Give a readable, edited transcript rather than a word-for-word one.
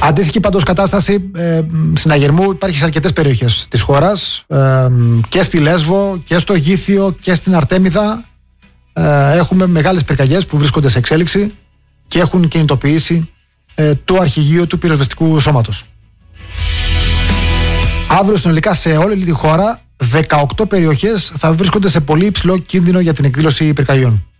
Αντίστοιχη πάντως κατάσταση συναγερμού υπάρχει σε αρκετές περιοχές της χώρας, και στη Λέσβο και στο Γήθιο και στην Αρτέμιδα. Έχουμε μεγάλες πυρκαγιές που βρίσκονται σε εξέλιξη και έχουν κινητοποιήσει το αρχηγείο του πυροσβεστικού σώματος. Αύριο συνολικά σε όλη τη χώρα 18 περιοχές θα βρίσκονται σε πολύ υψηλό κίνδυνο για την εκδήλωση πυρκαγιών.